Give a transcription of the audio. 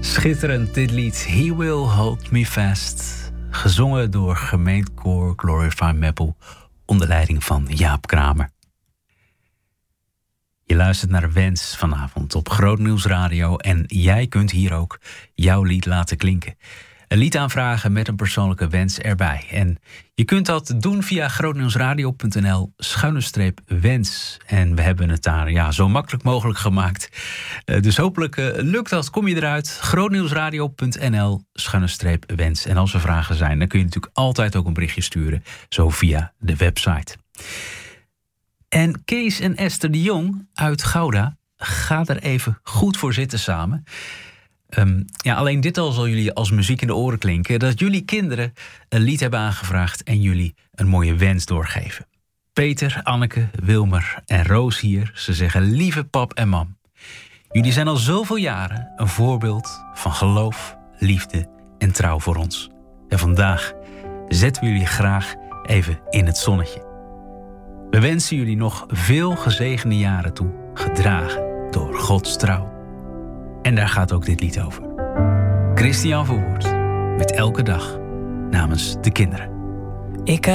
Schitterend dit lied. He Will Hold Me Fast. Gezongen door gemeentekoor Glorify Meppel onder leiding van Jaap Kramer. Je luistert naar Wens vanavond op Groot Nieuws Radio en jij kunt hier ook jouw lied laten klinken. Een lied aanvragen met een persoonlijke wens erbij. En je kunt dat doen via grootnieuwsradio.nl/wens. En we hebben het daar zo makkelijk mogelijk gemaakt. Dus hopelijk lukt dat. Kom je eruit. grootnieuwsradio.nl/wens. En als er vragen zijn, dan kun je natuurlijk altijd ook een berichtje sturen. Zo via de website. En Kees en Esther de Jong uit Gouda, ga er even goed voor zitten samen. Alleen dit al zal jullie als muziek in de oren klinken. Dat jullie kinderen een lied hebben aangevraagd en jullie een mooie wens doorgeven. Peter, Anneke, Wilmer en Roos hier. Ze zeggen: lieve pap en mam, jullie zijn al zoveel jaren een voorbeeld van geloof, liefde en trouw voor ons. En vandaag zetten we jullie graag even in het zonnetje. We wensen jullie nog veel gezegende jaren toe, gedragen door Gods trouw. En daar gaat ook dit lied over. Christian Verwoerd met Elke Dag namens de kinderen.